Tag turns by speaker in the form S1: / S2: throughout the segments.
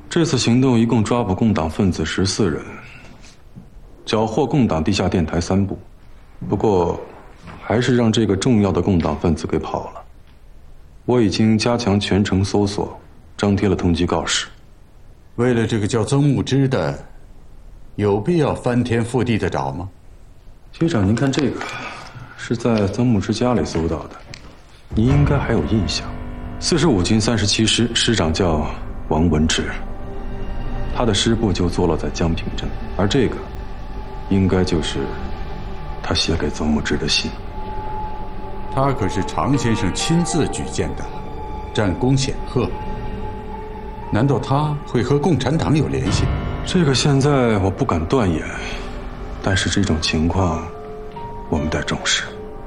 S1: 这次行动一共抓捕共党分子14人，缴获共党地下电台3部，不过还是让这个重要的共党分子给跑了。我已经加强全城搜索，张贴了通缉告示。
S2: 为了这个叫曾木之的，有必要翻天覆地的找吗？
S1: 局长，您看这个是在曾木之家里搜到的，您应该还有印象。45军37师师长叫王文志，他的师部就坐落在江平镇，而这个应该就是他写给曾木之的信。
S2: 他可是常先生亲自举荐的，战功显赫。难道他会和共产党有联系？
S1: 这个现在我不敢断言，但是这种情况我们得重视。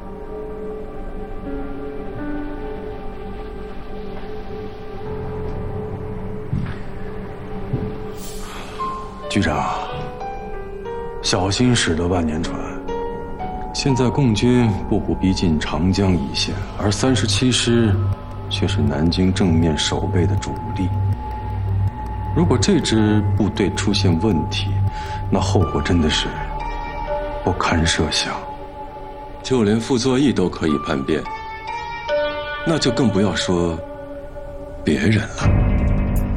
S1: 局长，小心驶得万年船。现在共军步步逼近长江一线，而37师却是南京正面守备的主力。如果这支部队出现问题，那后果真的是不堪设想。
S3: 就连傅作义都可以叛变，那就更不要说别人了。